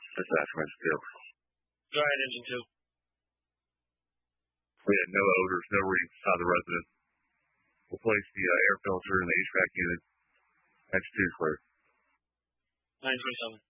That's Sasquatch still. Go ahead, engine 2. We had no odors, no readings inside the residence. Replace the air filter and the HVAC unit. That's 2 clear. 927.